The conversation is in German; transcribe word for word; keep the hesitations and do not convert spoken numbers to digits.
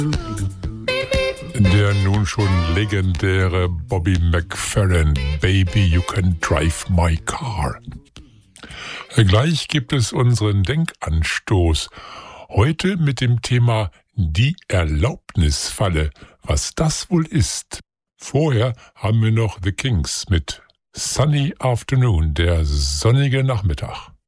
Der nun schon legendäre Bobby McFerrin, Baby, you can drive my car. Gleich gibt es unseren Denkanstoß. Heute mit dem Thema die Erlaubnisfalle, was das wohl ist. Vorher haben wir noch The Kinks mit Sunny Afternoon, der sonnige Nachmittag.